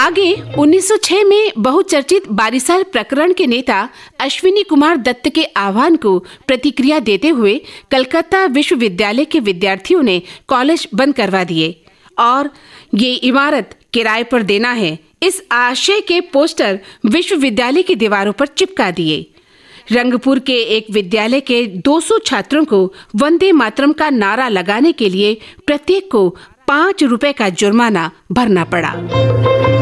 आगे 1906 में बहुचर्चित बारिसाल प्रकरण के नेता अश्विनी कुमार दत्त के आह्वान को प्रतिक्रिया देते हुए कलकत्ता विश्वविद्यालय के विद्यार्थियों ने कॉलेज बंद करवा दिए और ये इमारत किराए पर देना है, इस आशय के पोस्टर विश्वविद्यालय की दीवारों पर चिपका दिए। रंगपुर के एक विद्यालय के 200 छात्रों को वंदे मातरम का नारा लगाने के लिए प्रत्येक को 5 रुपए का जुर्माना भरना पड़ा।